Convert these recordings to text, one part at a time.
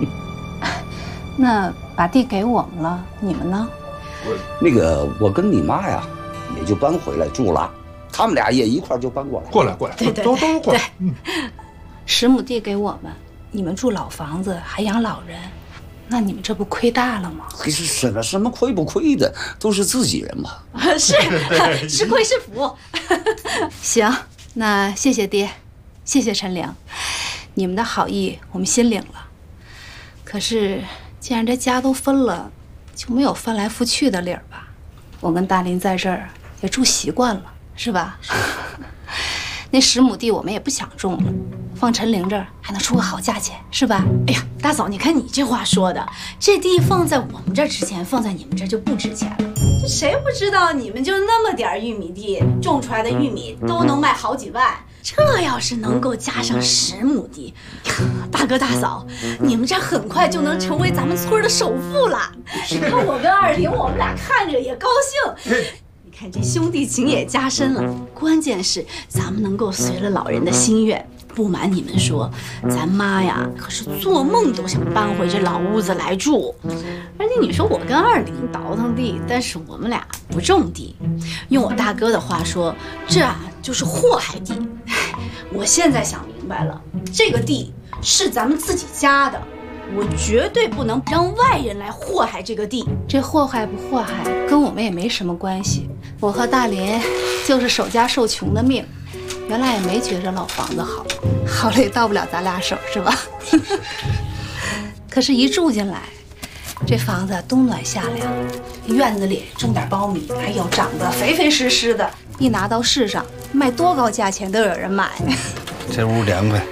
那把地给我们了，你们呢？ 我跟你妈呀，也就搬回来住了，他们俩也一块就搬过来。 过来，都过来。 10亩地给我们，你们住老房子还养老人，那你们这不亏大了吗？ 什么亏不亏的，都是自己人嘛。 是是亏是福。行，那谢谢爹，谢谢陈玲，你们的好意我们心领了。可是既然这家都分了，就没有翻来覆去的理儿吧？我跟大林在这儿也住习惯了，是吧？那10亩地我们也不想种了，放陈玲这儿还能出个好价钱，是吧？ 哎呀，大嫂，你看你这话说的，这地放在我们这儿值钱，放在你们这儿就不值钱了。这谁不知道你们就那么点玉米地，种出来的玉米都能卖好几万。这要是能够加上10亩地，大哥大嫂，你们这很快就能成为咱们村的首富了。你看我跟二玲，我们俩看着也高兴。你看这兄弟情也加深了，关键是咱们能够随了老人的心愿。不瞒你们说，咱妈呀可是做梦都想搬回这老屋子来住。而且你说我跟二玲倒腾地，但是我们俩不种地。用我大哥的话说，这就是祸害地。我现在想明白了，这个地是咱们自己家的，我绝对不能让外人来祸害这个地。 这祸害不祸害跟我们也没什么关系。我和大林就是守家受穷的命，原来也没觉着老房子好，好了也到不了咱俩手，是吧？可是一住进来，这房子冬暖夏凉，院子里种点苞米，哎呦，长得肥肥实实的，一拿到市上卖多高价钱都有人买。 这屋凉快。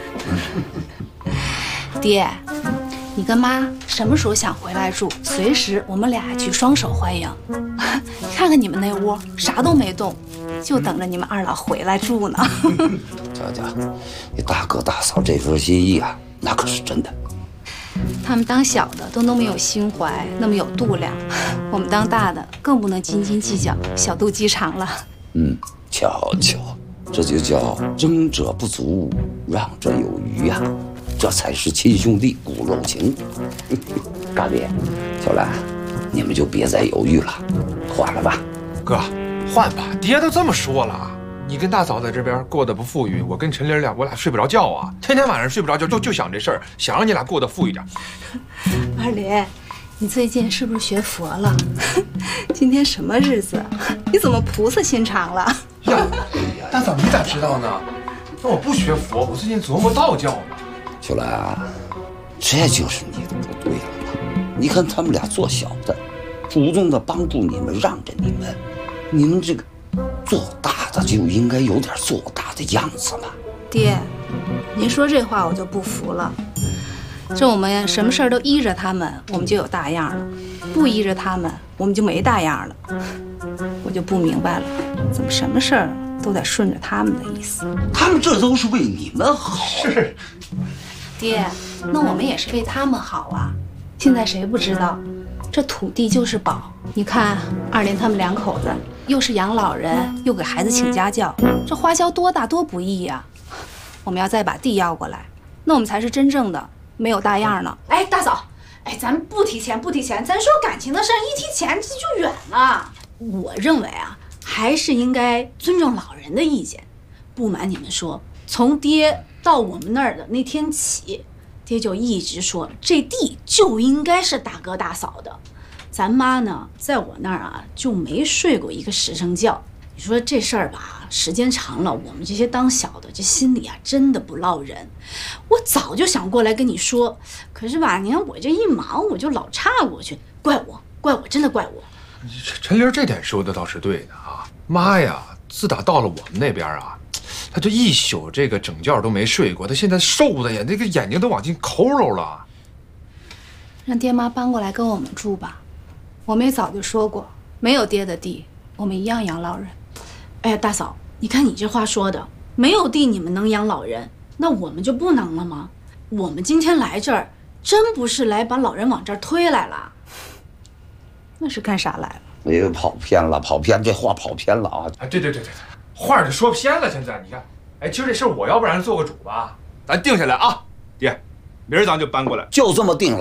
爹，你跟妈什么时候想回来住，随时我们俩去双手欢迎。看看你们那屋啥都没动，就等着你们二老回来住呢。 瞧，你大哥大嫂这份心意啊，那可是真的。 他们当小的都那么有心怀，那么有度量，我们当大的更不能斤斤计较，小肚鸡肠了。 瞧，这就叫争者不足，让者有余呀，这才是亲兄弟骨肉情。大爹，小兰，你们就别再犹豫了，换了吧。 哥，换吧，爹都这么说了。你跟大嫂在这边过得不富裕，我跟陈玲我俩睡不着觉啊，天天晚上睡不着觉，就想这事儿，想让你俩过得富裕点。 二林，你最近是不是学佛了？今天什么日子？你怎么菩萨心肠了？ 呀，大嫂你咋知道呢？那我不学佛，我最近琢磨道教呢。 小兰啊，这就是你的不对了嘛！你看他们俩做小的，主动的帮助你们，让着你们，你们这个做大的就应该有点做大的样子嘛。 爹，您说这话我就不服了。这我们什么事儿都依着他们，我们就有大样了；不依着他们，我们就没大样了。我就不明白了，怎么什么事儿都得顺着他们的意思？ 他们这都是为你们好。 是， 爹，那我们也是为他们好啊。现在谁不知道，这土地就是宝。你看二林他们2口子，又是养老人，又给孩子请家教，这花销多大多不易呀！我们要再把地要过来，那我们才是真正的没有大样呢。 哎，大嫂，哎，咱不提钱，咱说感情的事儿，一提钱这就远了。我认为啊，还是应该尊重老人的意见。不瞒你们说，从爹到我们那儿的那天起，爹就一直说这地就应该是大哥大嫂的。咱妈呢，在我那儿啊就没睡过一个时辰觉。你说这事儿吧，时间长了，我们这些当小的这心里啊真的不落人。我早就想过来跟你说，可是吧，你看我这一忙，我就老岔过去，怪我，真的怪我。 陈玲这点说的倒是对的啊，妈呀，自打到了我们那边啊，她这一宿这个整觉都没睡过，她现在瘦的呀，那个眼睛都往进抠揉了。 让爹妈搬过来跟我们住吧，我们也早就说过，没有爹的地，我们一样养老人。 哎呀，大嫂，你看你这话说的，没有地你们能养老人，那我们就不能了吗？我们今天来这儿，真不是来把老人往这儿推来了。 那是干啥来了？ 哎呀，跑偏了，这话跑偏了啊！ 哎，对，话就说偏了。现在你看，哎，今儿这事儿我要不然做个主吧，咱定下来啊，爹，明儿咱就搬过来， 就这么定了。